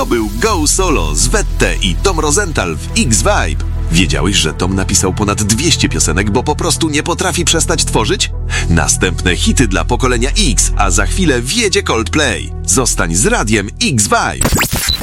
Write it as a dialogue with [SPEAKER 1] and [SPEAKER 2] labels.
[SPEAKER 1] To był Go Solo z Wette i Tom Rosenthal w X-Vibe. Wiedziałeś, że Tom napisał ponad 200 piosenek, bo po prostu nie potrafi przestać tworzyć? Następne hity dla pokolenia X, a za chwilę wjedzie Coldplay. Zostań z radiem X-Vibe.